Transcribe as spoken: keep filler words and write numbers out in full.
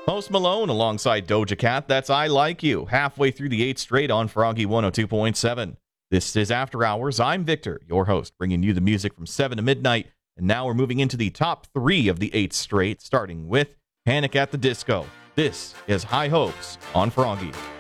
Post Malone alongside Doja Cat. That's I Like You. Halfway through the eighth straight on Froggy one oh two point seven. This is After Hours. I'm Victor, your host, bringing you the music from seven to midnight. And now we're moving into the top three of the eighth straight, starting with Panic at the Disco. This is High Hopes on Froggy.